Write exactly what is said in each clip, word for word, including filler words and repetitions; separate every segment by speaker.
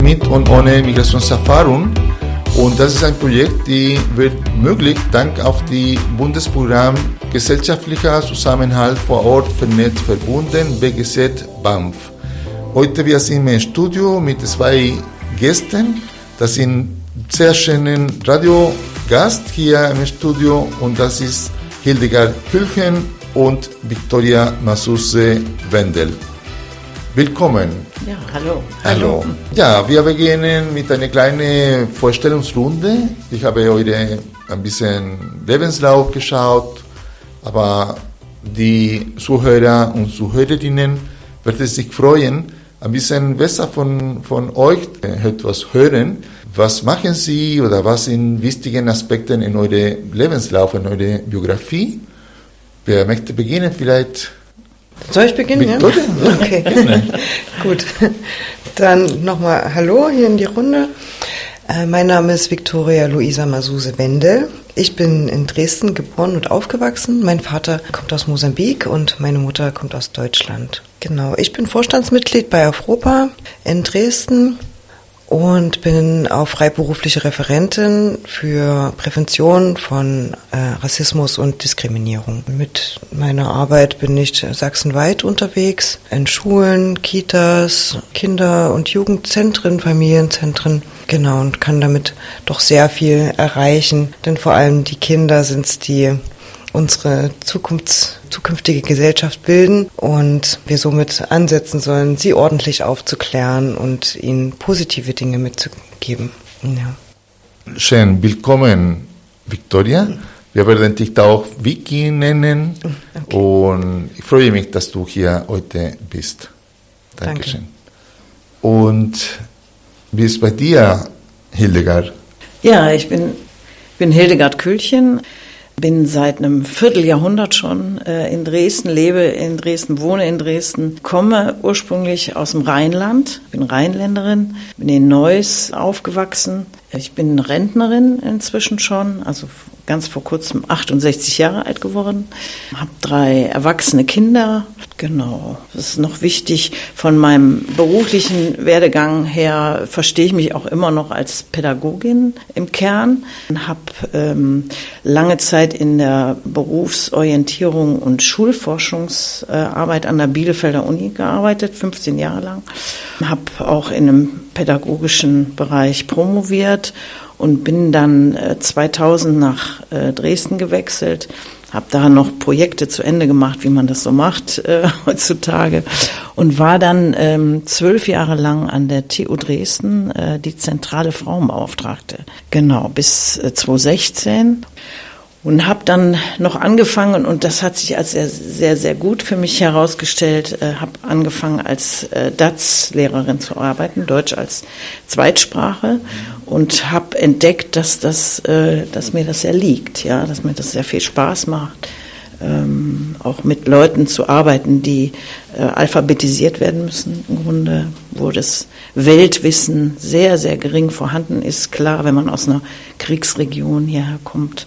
Speaker 1: mit und ohne Migrationserfahrung. Und das ist ein Projekt, das wird möglich dank auf die Bundesprogramm Gesellschaftlicher Zusammenhalt vor Ort vernetzt verbunden, B G Z B A M F. Heute wir sind im Studio mit zwei Gästen. Das sind sehr schönen Radiogast hier im Studio und das ist Hildegard Külchen und Victoria Masuse Wendel. Willkommen.
Speaker 2: Ja, hallo.
Speaker 1: Hallo. Ja, wir beginnen mit einer kleinen Vorstellungsrunde. Ich habe heute ein bisschen Lebenslauf geschaut, aber die Zuhörer und Zuhörerinnen werden sich freuen, ein bisschen besser von, von euch etwas hören. Was machen Sie oder was sind wichtige Aspekte in eurem Lebenslauf, in eurer Biografie? Wer möchte beginnen? Vielleicht.
Speaker 2: Soll ich beginnen? Ja? Okay, gut. Dann nochmal Hallo hier in die Runde. Äh, mein Name ist Victoria Luisa Masuse Wendel. Ich bin in Dresden geboren und aufgewachsen. Mein Vater kommt aus Mosambik und meine Mutter kommt aus Deutschland. Genau, ich bin Vorstandsmitglied bei Afropa in Dresden und bin auch freiberufliche Referentin für Prävention von äh, Rassismus und Diskriminierung. Mit meiner Arbeit bin ich sachsenweit unterwegs, in Schulen, Kitas, Kinder- und Jugendzentren, Familienzentren, genau, und kann damit doch sehr viel erreichen, denn vor allem die Kinder sind es, die unsere Zukunfts- zukünftige Gesellschaft bilden und wir somit ansetzen sollen, sie ordentlich aufzuklären und ihnen positive Dinge mitzugeben. Ja.
Speaker 1: Schön, willkommen, Victoria. Wir werden dich da auch Vicky nennen. Okay. Und ich freue mich, dass du hier heute bist. Dankeschön. Danke. Und wie ist bei dir, Hildegard?
Speaker 2: Ja, ich bin, bin Hildegard Külchen. Bin seit einem Vierteljahrhundert schon äh, in Dresden, lebe in Dresden, wohne in Dresden, komme ursprünglich aus dem Rheinland, bin Rheinländerin, bin in Neuss aufgewachsen. Ich bin Rentnerin inzwischen schon, also ganz vor kurzem achtundsechzig Jahre alt geworden, habe drei erwachsene Kinder. Genau, das ist noch wichtig. Von meinem beruflichen Werdegang her verstehe ich mich auch immer noch als Pädagogin im Kern. Ich habe ähm, lange Zeit in der Berufsorientierung und Schulforschungsarbeit an der Bielefelder Uni gearbeitet, fünfzehn Jahre lang. Habe auch in einem pädagogischen Bereich promoviert und bin dann äh, zweitausend nach äh, Dresden gewechselt. Habe da noch Projekte zu Ende gemacht, wie man das so macht äh, heutzutage. Und war dann ähm, zwölf Jahre lang an der T U Dresden äh, die zentrale Frauenbeauftragte. Genau, bis äh, zweitausendsechzehn. Und habe dann noch angefangen, und das hat sich als sehr, sehr, sehr gut für mich herausgestellt, äh, habe angefangen als äh, D A Z-Lehrerin zu arbeiten, Deutsch als Zweitsprache, und habe entdeckt, dass das, äh, dass mir das sehr liegt, ja, dass mir das sehr viel Spaß macht, ähm, auch mit Leuten zu arbeiten, die äh, alphabetisiert werden müssen. Im Grunde, wo das Weltwissen sehr, sehr gering vorhanden ist, klar, wenn man aus einer Kriegsregion hierher kommt.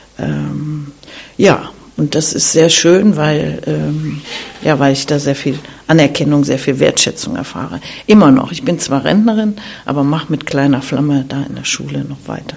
Speaker 2: Ähm, ja, und das ist sehr schön, weil, ähm, ja, weil ich da sehr viel Anerkennung, sehr viel Wertschätzung erfahre. Immer noch. Ich bin zwar Rentnerin, aber mache mit kleiner Flamme da in der Schule noch weiter.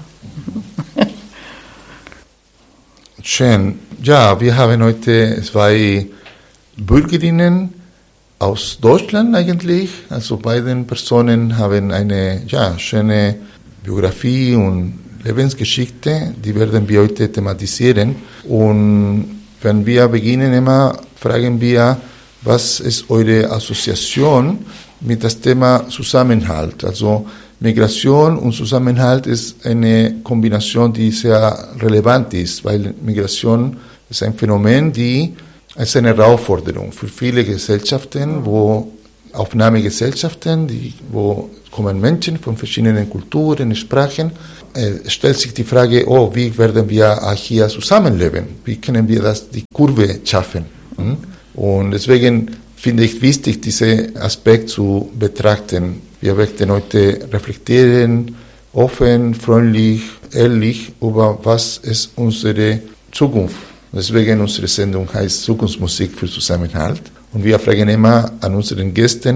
Speaker 1: Schön. Ja, wir haben heute zwei Bürgerinnen aus Deutschland eigentlich. Also beide Personen haben eine ja, schöne Biografie und Lebensgeschichte, die werden wir heute thematisieren. Und wenn wir beginnen, immer fragen wir, was ist eure Assoziation mit dem Thema Zusammenhalt? Also Migration und Zusammenhalt ist eine Kombination, die sehr relevant ist, weil Migration ist ein Phänomen, die ist eine Herausforderung für viele Gesellschaften, wo Aufnahmegesellschaften, die, wo kommen Menschen von verschiedenen Kulturen, Sprachen, äh, stellt sich die Frage, oh, wie werden wir hier zusammenleben? Wie können wir das, die Kurve schaffen? Hm? Und deswegen finde ich wichtig, diesen Aspekt zu betrachten. Wir möchten heute reflektieren, offen, freundlich, ehrlich, über was ist unsere Zukunft. Deswegen unsere Sendung heißt Zukunftsmusik für Zusammenhalt. Und wir fragen immer an unseren Gästen,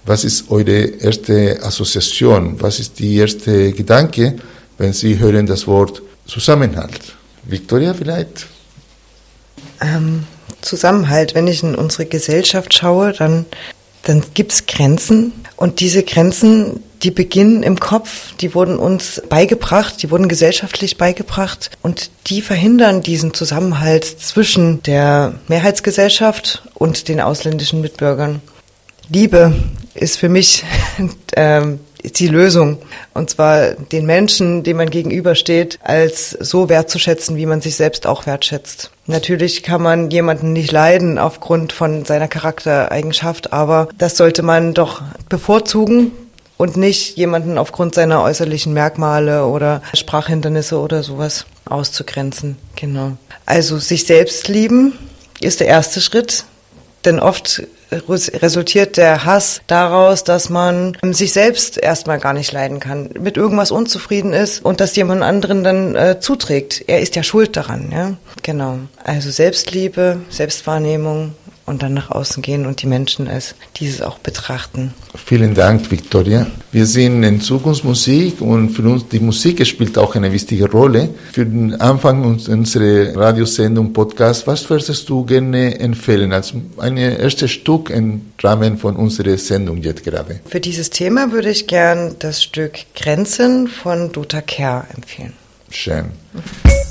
Speaker 1: Was ist eure erste Assoziation? Was ist die erste Gedanke, wenn Sie hören das Wort Zusammenhalt? Victoria vielleicht?
Speaker 3: Ähm, Zusammenhalt, wenn ich in unsere Gesellschaft schaue, dann, dann gibt es Grenzen. Und diese Grenzen, die beginnen im Kopf, die wurden uns beigebracht, die wurden gesellschaftlich beigebracht. Und die verhindern diesen Zusammenhalt zwischen der Mehrheitsgesellschaft und den ausländischen Mitbürgern. Liebe ist für mich ähm, die Lösung. Und zwar den Menschen, dem man gegenübersteht, als so wertzuschätzen, wie man sich selbst auch wertschätzt. Natürlich kann man jemanden nicht leiden aufgrund von seiner Charaktereigenschaft, aber das sollte man doch bevorzugen und nicht jemanden aufgrund seiner äußerlichen Merkmale oder Sprachhindernisse oder sowas auszugrenzen. Genau. Also sich selbst lieben ist der erste Schritt, denn oft resultiert der Hass daraus, dass man sich selbst erstmal gar nicht leiden kann, mit irgendwas unzufrieden ist und das jemand anderen dann äh, zuträgt. Er ist ja schuld daran, ja. Genau. Also Selbstliebe, Selbstwahrnehmung und dann nach außen gehen und die Menschen als dieses auch betrachten.
Speaker 1: Vielen Dank, Victoria. Wir sind in Zukunftsmusik und für uns die Musik spielt auch eine wichtige Rolle. Für den Anfang unserer Radiosendung Podcast, was würdest du gerne empfehlen als ein erstes Stück im Rahmen von unserer Sendung jetzt gerade?
Speaker 3: Für dieses Thema würde ich gern das Stück Grenzen von Dota Kehr empfehlen.
Speaker 1: Schön.